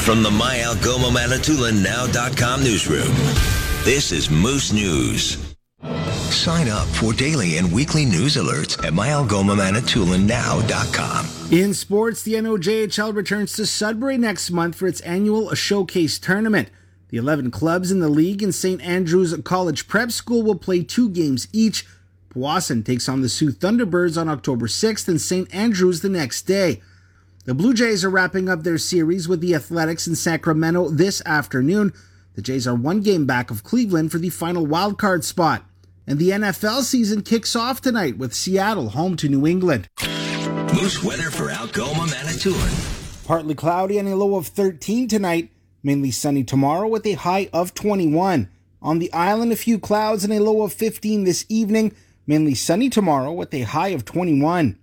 From the My Algoma Manitoulin Now.com newsroom, this is Moose News. Sign up for daily and weekly news alerts at myalgomamanitoulin.now.com. In sports, the NOJHL returns to Sudbury next month for its annual showcase tournament. The 11 clubs in the league in St. Andrews College Prep School will play 2 games each. Powassan takes on the Sioux Thunderbirds on October 6th and St. Andrews the next day. The Blue Jays are wrapping up their series with the Athletics in Sacramento this afternoon. The Jays are 1 game back of Cleveland for the final wildcard spot. And the NFL season kicks off tonight with Seattle home to New England. Moose weather for Algoma, Manitoulin. Partly cloudy and a low of 13 tonight. Mainly sunny tomorrow with a high of 21. On the island, a few clouds and a low of 15 this evening. Mainly sunny tomorrow with a high of 21.